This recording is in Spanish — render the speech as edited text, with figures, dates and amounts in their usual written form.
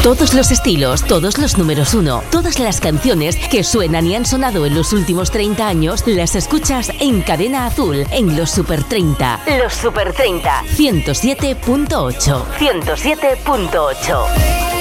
Todos los estilos, todos los números uno, todas las canciones que suenan y han sonado en los últimos 30 años, las escuchas en Cadena Azul, en los Super 30. Los Super 30, 107.8. 107.8.